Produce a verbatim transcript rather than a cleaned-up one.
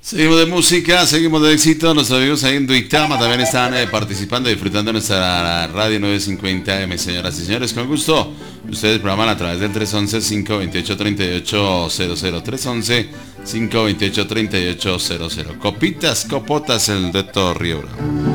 Seguimos de música, seguimos de éxito. Nuestros amigos ahí en Duitama también están eh, participando y disfrutando de nuestra radio novecientos cincuenta eme. Señoras y señores, con gusto, ustedes programan a través del tres once, cinco veintiocho, treinta y ocho cero cero. tres once, cinco veintiocho, treinta y ocho cero cero. Copitas, copotas, el doctor Río Bravo.